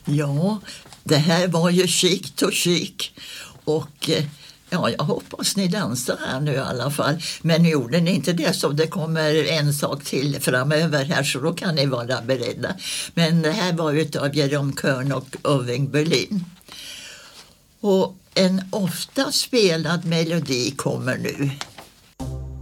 Ja, det här var ju chic och chic. Och ja, jag hoppas ni dansar här nu i alla fall. Men gjorde ni inte det så det kommer en sak till framöver här, så då kan ni vara beredda. Men det här var ju av Jerome Kern och Irving Berlin. Och en ofta spelad melodi kommer nu.